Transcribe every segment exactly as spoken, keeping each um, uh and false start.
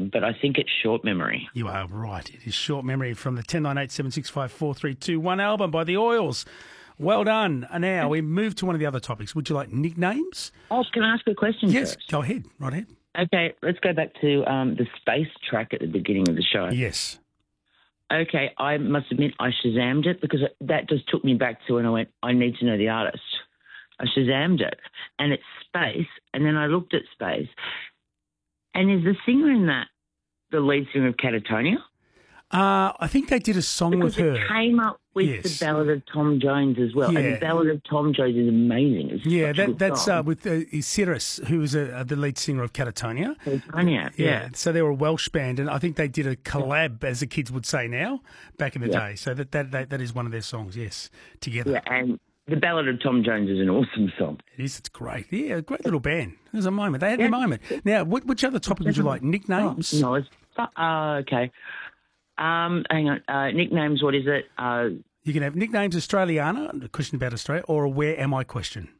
but I think it's Short Memory. You are right. It is Short Memory from the ten nine eight seven six five four three two one album by The Oils. Well done. And now we move to one of the other topics. Would you like nicknames? Oh, can I ask a question Yes, first? go ahead. Right ahead. Okay, let's go back to um, the space track at the beginning of the show. Yes. Okay, I must admit I Shazammed it because that just took me back to when I went, I need to know the artist. I Shazammed it, and it's Space, and then I looked at Space, and is the singer in that the lead singer of Catatonia? Uh, I think they did a song Because with her. it came up with Yes. the Ballad of Tom Jones as well, Yeah. and the Ballad of Tom Jones is amazing. It's Yeah, such a that, good that's song. uh, with uh, Cyrus, who was uh, the lead singer of Catatonia. Catatonia, yeah. So they were a Welsh band, and I think they did a collab, as the kids would say now, back in the Yeah. day. So that, that that that is one of their songs, yes, together. Yeah, and the Ballad of Tom Jones is an awesome song. It is. It's great. Yeah, a great little band. There's a moment. They had Yeah. their moment. Now, what, which other topic would you like? Nicknames? Oh, no, it's uh, okay. Um, hang on. Uh, nicknames. What is it? Uh, You can have nicknames Australiana, a question about Australia, or a where am I question.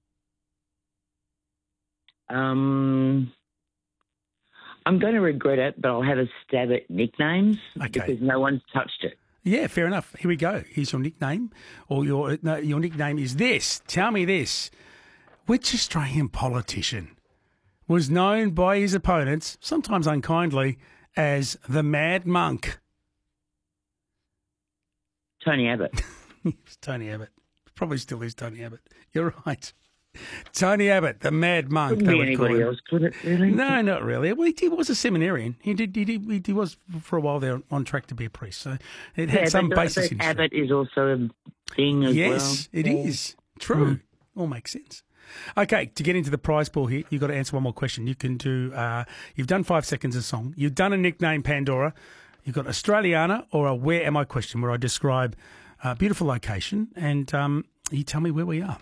um, I'm going to regret it, but I'll have a stab at nicknames Okay. because no one's touched it. Yeah, fair enough. Here we go. Here's your nickname, or your no, your nickname is this. Tell me this: which Australian politician was known by his opponents, sometimes unkindly, as the Mad Monk? Tony Abbott. It's Tony Abbott. Probably still is Tony Abbott. You're right. Tony Abbott, the Mad Monk. Couldn't they be would call anybody him. else, could it? Really? No, not really. Well, he, he was a seminarian. He did. He, did, he, he was for a while there on track to be a priest. So it had Yeah, some but, basis but in history. Abbott is also a thing as well. Yes, it Yeah. is. True. All makes sense. Okay, to get into the prize pool here, you've got to answer one more question. You can do, uh, you've done five seconds of song. You've done a nickname, Pandora. You've got Australiana or a where am I question, where I describe a beautiful location and um, you tell me where we are.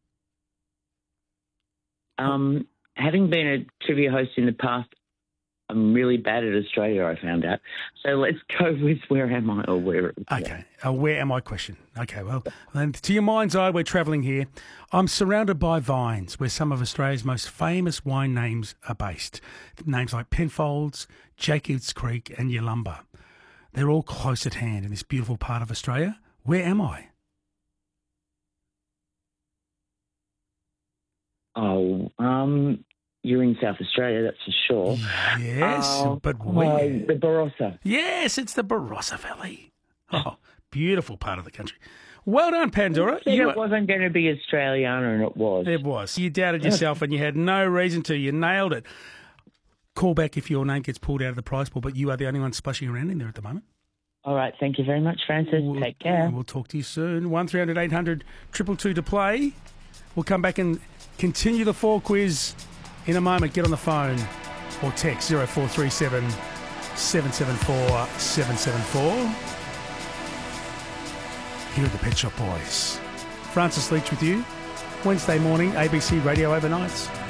Um, having been a trivia host in the past, I'm really bad at Australia, I found out. So let's go with where am I or where. Okay, a where am I question. Okay, well, then to your mind's eye, we're travelling here. I'm surrounded by vines where some of Australia's most famous wine names are based. Names like Penfolds, Jacobs Creek and Yalumba. They're all close at hand in this beautiful part of Australia. Where am I? Oh, um, you're in South Australia, that's for sure. Yes, Oh, but oh, where? the Barossa. Yes, it's the Barossa Valley. Oh, beautiful part of the country. Well done, Pandora. Said You it are- wasn't going to be Australiana, and it was. It was. You doubted yourself and you had no reason to. You nailed it. Call back if your name gets pulled out of the prize pool, but you are the only one splashing around in there at the moment. All right, thank you very much, Francis. We'll, Take care. We'll talk to you soon. one three hundred eight hundred two two two to play. We'll come back and continue the four quiz in a moment. Get on the phone or text zero four three seven seven seven four seven seven four. Here are the Pet Shop Boys. Francis Leach with you. Wednesday morning, A B C Radio Overnights.